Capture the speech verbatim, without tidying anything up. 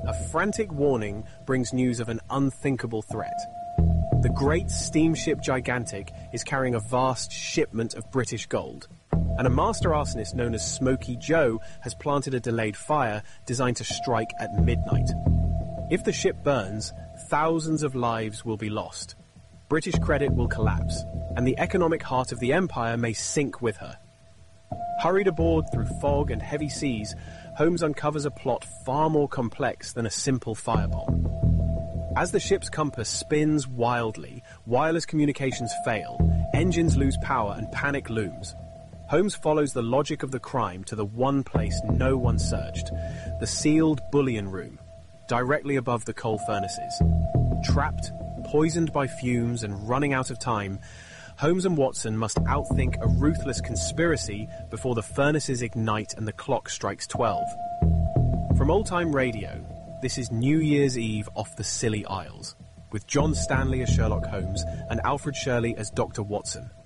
a frantic warning brings news of an unthinkable threat. The great steamship Gigantic is carrying a vast shipment of British gold, and a master arsonist known as Smoky Joe has planted a delayed fire designed to strike at midnight. If the ship burns, thousands of lives will be lost. British credit will collapse, and the economic heart of the empire may sink with her. Hurried aboard through fog and heavy seas, Holmes uncovers a plot far more complex than a simple firebomb. As the ship's compass spins wildly, wireless communications fail, engines lose power and panic looms. Holmes follows the logic of the crime to the one place no one searched, the sealed bullion room, directly above the coal furnaces. Trapped, poisoned by fumes and running out of time, Holmes and Watson must outthink a ruthless conspiracy before the furnaces ignite and the clock strikes twelve. From old-time radio, this is New Year's Eve off the Scilly Isles, with John Stanley as Sherlock Holmes and Alfred Shirley as Doctor Watson.